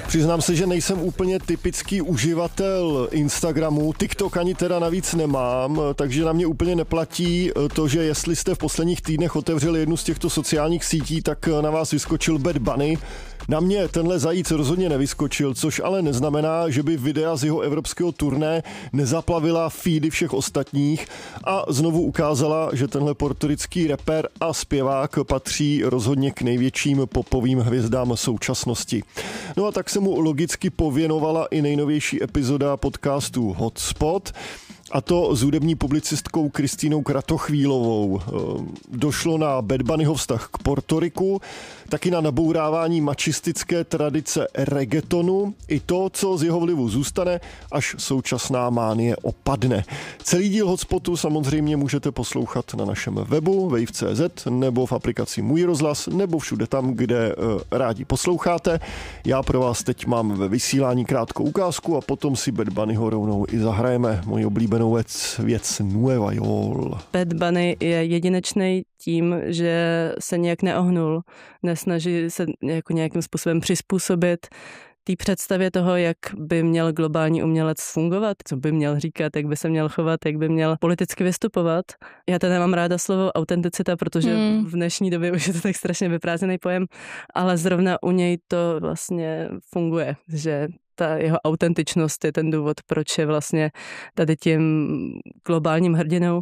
Přiznám se, že nejsem úplně typický uživatel Instagramu, TikTok ani teda navíc nemám, takže na mě úplně neplatí to, že jestli jste v posledních týdnech otevřeli jednu z těchto sociálních sítí, tak na vás vyskočil Bad Bunny. Na mě tenhle zajíc rozhodně nevyskočil, což ale neznamená, že by videa z jeho evropského turné nezaplavila feedy všech ostatních a znovu ukázala, že tenhle portorický rapper a zpěvák patří rozhodně k největším popovým hvězdám současnosti. No a tak se mu logicky pověnovala i nejnovější epizoda podcastu Hotspot, a to s hudební publicistkou Kristýnou Kratochvílovou. Došlo na Bad Bunnyho vztah k Portoriku, taky na nabourávání mačistické tradice reggaetonu, i to, co z jeho vlivu zůstane, až současná mánie opadne. Celý díl Hotspotu samozřejmě můžete poslouchat na našem webu wave.cz nebo v aplikaci Můj rozhlas nebo všude tam, kde rádi posloucháte. Já pro vás teď mám ve vysílání krátkou ukázku a potom si Bad Bunnyho rovnou i zahrajeme. Moji oblíbenou věc Nueva York. Bad Bunny je jedinečný tím, že se nějak neohnul, nesnaží se jako nějakým způsobem přizpůsobit té představě toho, jak by měl globální umělec fungovat, co by měl říkat, jak by se měl chovat, jak by měl politicky vystupovat. Já teda nemám ráda slovo autenticita, protože v dnešní době už je to tak strašně vyprázdněný pojem, ale zrovna u něj to vlastně funguje, že ta jeho autentičnost je ten důvod, proč je vlastně tady tím globálním hrdinou.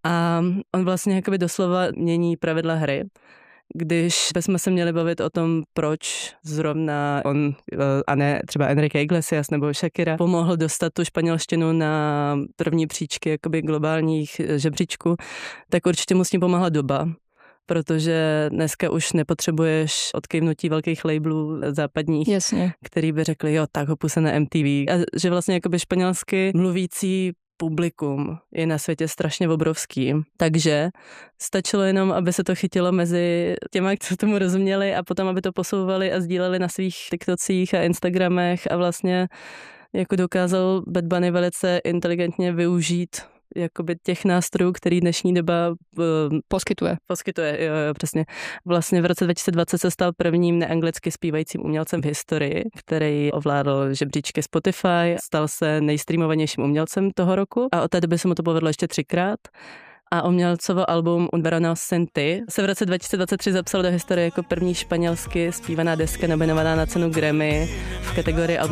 A on vlastně jakoby doslova mění pravidla hry. Když bychom se měli bavit o tom, proč zrovna on, a ne třeba Enrique Iglesias nebo Shakira, pomohl dostat tu španělštinu na první příčky jakoby globálních žebříčků, tak určitě mu s tím pomohla doba. Protože dneska už nepotřebuješ odkejvnutí velkých labelů západních, Jasně. který by řekli, jo, tak ho puse na MTV. A že vlastně jakoby španělsky mluvící publikum je na světě strašně obrovský. Takže stačilo jenom, aby se to chytilo mezi těma, co tomu rozuměli a potom, aby to posouvali a sdíleli na svých TikTocích a Instagramech a vlastně jako dokázal Bad Bunny velice inteligentně využít jakoby těch nástrojů, který dnešní doba poskytuje, jo, přesně. Vlastně v roce 2020 se stal prvním neanglicky zpívajícím umělcem v historii, který ovládl žebříčky Spotify, stal se nejstreamovanějším umělcem toho roku a od té doby se mu to povedlo ještě 3krát. A umělcovo album Un verano sin ti se v roce 2023 zapsal do historie jako první španělsky zpívaná deska nominovaná na cenu Grammy v kategorii album